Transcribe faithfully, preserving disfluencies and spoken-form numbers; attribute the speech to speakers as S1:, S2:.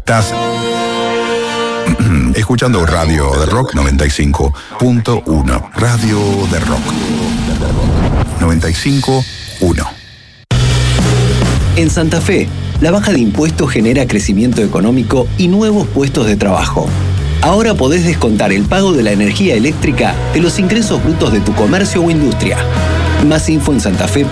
S1: Estás escuchando Radio de Rock noventa y cinco punto uno. Radio de Rock noventa y cinco punto uno.
S2: En Santa Fe, la baja de impuestos genera crecimiento económico y nuevos puestos de trabajo. Ahora podés descontar el pago de la energía eléctrica de los ingresos brutos de tu comercio o industria. Más info en santafe